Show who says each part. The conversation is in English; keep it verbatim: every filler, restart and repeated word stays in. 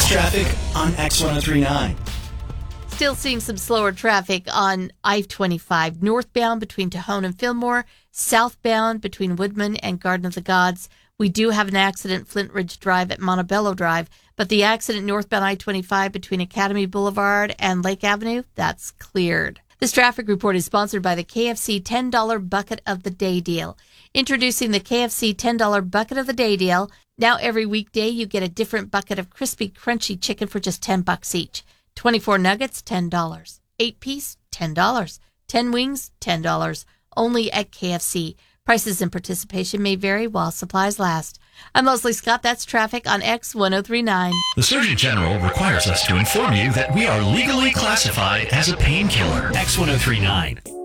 Speaker 1: traffic on X ten thirty-nine.
Speaker 2: Still seeing some slower traffic on I twenty-five, northbound between Tejon and Fillmore, southbound between Woodman and Garden of the Gods. We do have an accident, Flint Ridge Drive at Montebello Drive, but the accident northbound I twenty-five between Academy Boulevard and Lake Avenue, that's cleared. This traffic report is sponsored by the K F C ten dollar Bucket of the Day deal. Introducing the K F C ten dollar Bucket of the Day deal. Now every weekday you get a different bucket of crispy, crunchy chicken for just ten bucks each. twenty-four nuggets, ten dollars. eight piece, ten dollars. ten wings, ten dollars. Only at K F C. Prices and participation may vary while supplies last. I'm Leslie Scott. That's traffic on X ten thirty-nine.
Speaker 3: The Surgeon General requires us to inform you that we are legally classified as a painkiller.
Speaker 1: X ten thirty-nine.